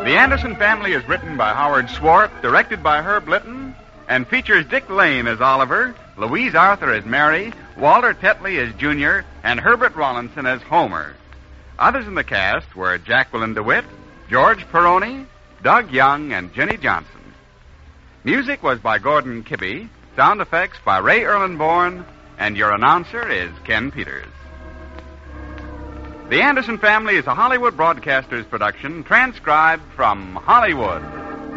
The Anderson Family is written by Howard Swart, directed by Herb Litton, and features Dick Lane as Oliver, Louise Arthur as Mary, Walter Tetley as Junior, and Herbert Rawlinson as Homer. Others in the cast were Jacqueline DeWitt, George Peroni, Doug Young, and Jenny Johnson. Music was by Gordon Kibbe, sound effects by Ray Erlenborn, and your announcer is Ken Peters. The Anderson Family is a Hollywood Broadcasters production transcribed from Hollywood.